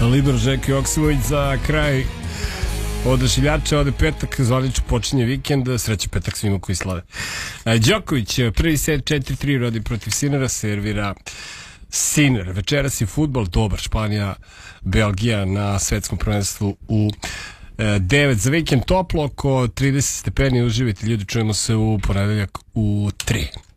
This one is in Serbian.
Libor Željko Joksimović za kraj odašiljača. Ode petak, zvanično počinje vikend. Sreće petak svima koji slave. Đoković, prvi set 4-3 rodi protiv Sinera, servira Siner. Večeras je fudbal dobar, Španija, Belgija na svetskom prvenstvu u 9 za vikend, toplo oko 30 stepeni. Uživajte ljudi, čujemo se u ponedeljak u 3.